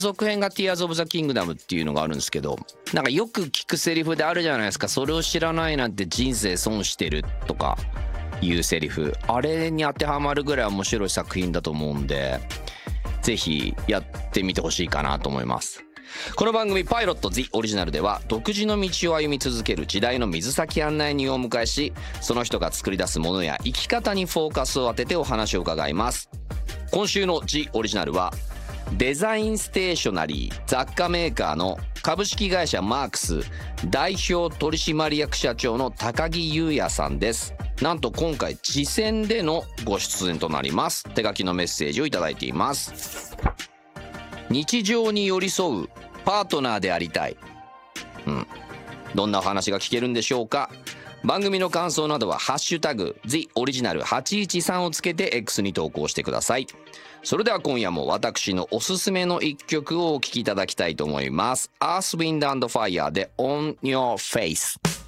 続編が Tears of the Kingdom っていうのがあるんですけど、なんかよく聞くセリフであるじゃないですか。それを知らないなんて人生損してるとかいうセリフ、あれに当てはまるぐらい面白い作品だと思うんで、ぜひやってみてほしいかなと思います。この番組パイロット The オリジナルでは、独自の道を歩み続ける時代の水先案内人をお迎えし、その人が作り出すものや生き方にフォーカスを当ててお話を伺います。今週の The オリジナルは、デザインステーショナリー雑貨メーカーの株式会社マークス代表取締役社長の高木優也さんです。なんと今回次戦でのご出演となります。手書きのメッセージをいただいています。日常に寄り添うパートナーでありたい。どんなお話が聞けるんでしょうか。番組の感想などはハッシュタグ The オリジナル813をつけて X に投稿してください。それでは今夜も私のおすすめの一曲をお聴きいただきたいと思います。Earth, Wind and Fire で On Your Face。